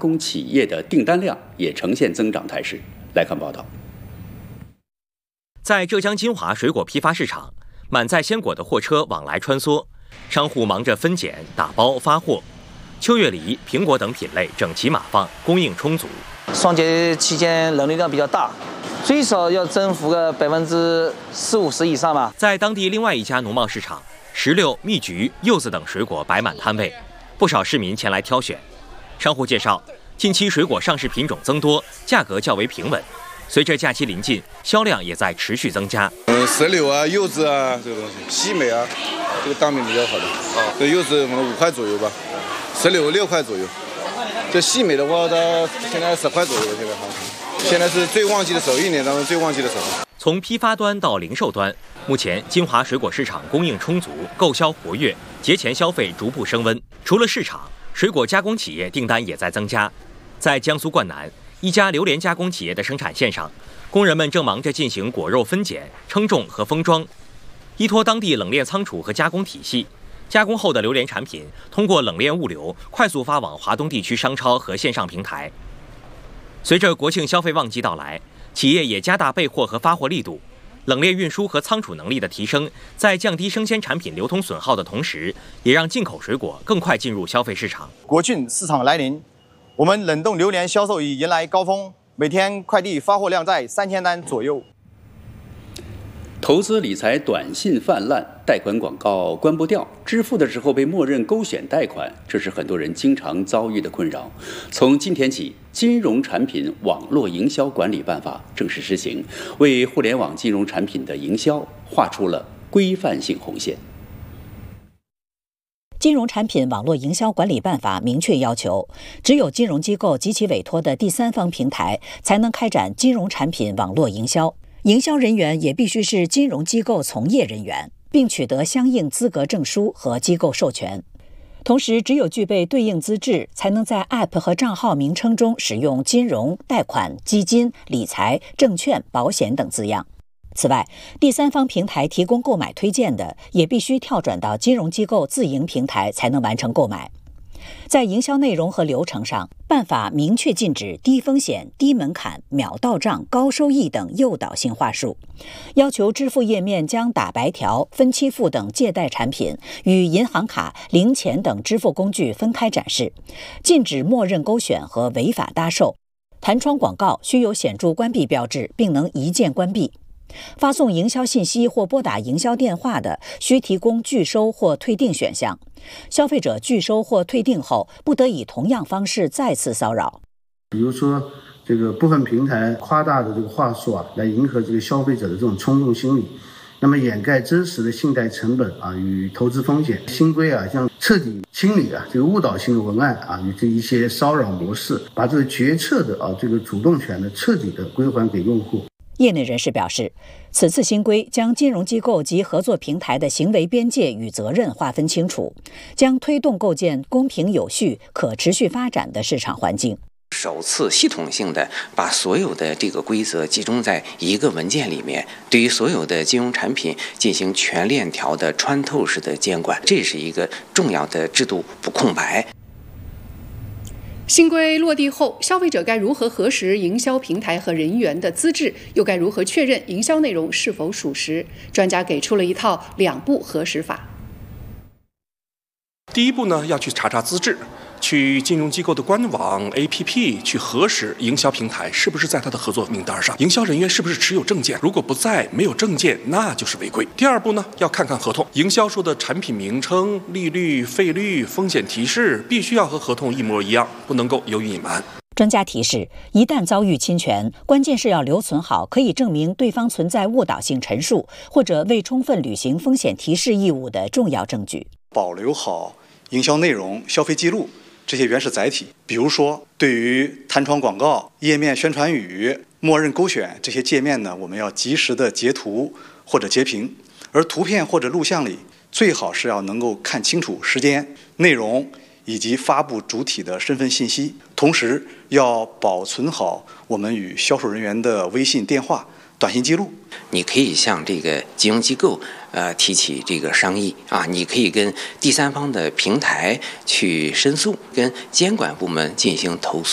工企业的订单量也呈现增长态势。来看报道。 在浙江金华水果批发市场，满载鲜果的货车往来穿梭，商户忙着分拣、打包、发货。秋月梨、苹果等品类整齐码放，供应充足。 双节期间人流量比较大，最少要增幅个40-50%以上吧。 在当地另外一家农贸市场，石榴、蜜橘、柚子等水果摆满摊位，不少市民前来挑选。商户介绍，近期水果上市品种增多，价格较为平稳。随着假期临近，销量也在持续增加。 石榴啊、柚子啊，这个东西，西梅啊，这个档面比较好的。这柚子我们5块左右吧，石榴6块左右。这西梅的话，它现在10块左右了，现在行情。现在是最旺季的时候，1年当中最旺季的时候。 从批发端到零售端，目前金华水果市场供应充足，购销活跃，节前消费逐步升温。除了市场，水果加工企业订单也在增加。在江苏灌南，一家榴莲加工企业的生产线上，工人们正忙着进行果肉分拣、称重和封装。依托当地冷链仓储和加工体系，加工后的榴莲产品通过冷链物流快速发往华东地区商超和线上平台。随着国庆消费旺季到来，企业也加大备货和发货力度。冷链运输和仓储能力的提升，在降低生鲜产品流通损耗的同时，也让进口水果更快进入消费市场。 国庆市场来临，我们冷冻榴莲销售已迎来高峰，每天快递发货量在3000单左右。 投资理财短信泛滥，贷款广告关不掉，支付的时候被默认勾选贷款，这是很多人经常遭遇的困扰。从今天起，金融产品网络营销管理办法正式施行，为互联网金融产品的营销画出了规范性红线。 金融产品网络营销管理办法明确要求，只有金融机构及其委托的第三方平台才能开展金融产品网络营销，营销人员也必须是金融机构从业人员，并取得相应资格证书和机构授权。同时，只有具备对应资质，才能在 App 和账号名称中使用金融、贷款、基金、理财、证券、保险等字样。此外，第三方平台提供购买推荐的，也必须跳转到金融机构自营平台才能完成购买。在营销内容和流程上，办法明确禁止低风险、低门槛、秒到账、高收益等诱导性话术，要求支付页面将打白条、分期付等借贷产品与银行卡、零钱等支付工具分开展示，禁止默认勾选和违法搭售。弹窗广告需有显著关闭标志，并能一键关闭。发送营销信息或拨打营销电话的，需提供拒收或退订选项。消费者拒收或退订后，不得以同样方式再次骚扰。 比如说，这个部分平台夸大的这个话术来迎合这个消费者的这种冲动心理，那么掩盖真实的信贷成本与投资风险。新规将彻底清理这个误导性的文案与这一些骚扰模式，把这个决策的这个主动权呢彻底的归还给用户。 业内人士表示，此次新规将金融机构及合作平台的行为边界与责任划分清楚，将推动构建公平有序、可持续发展的市场环境。 首次系统性的把所有的这个规则集中在一个文件里面，对于所有的金融产品进行全链条的穿透式的监管，这是一个重要的制度不空白。 新规落地后，消费者该如何核实营销平台和人员的资质，又该如何确认营销内容是否属实？专家给出了一套2步核实法。 第一步呢，要去查查资质，去金融机构的官网 APP 去核实营销平台是不是在他的合作名单上，营销人员是不是持有证件，如果不在，没有证件，那就是违规。第二步呢，要看看合同，营销说的产品名称、利率、费率、风险提示必须要和合同一模一样，不能够有隐瞒。 专家提示，一旦遭遇侵权，关键是要留存好可以证明对方存在误导性陈述或者未充分履行风险提示义务的重要证据。 保留好营销内容、消费记录这些原始载体，比如说对于弹窗广告、页面宣传语、默认勾选这些界面呢，我们要及时的截图或者截屏，而图片或者录像里最好是要能够看清楚时间、内容以及发布主体的身份信息，同时要保存好我们与销售人员的微信、电话、短信记录。 你可以向这个金融机构提起这个商议你可以跟第三方的平台去申诉，跟监管部门进行投诉。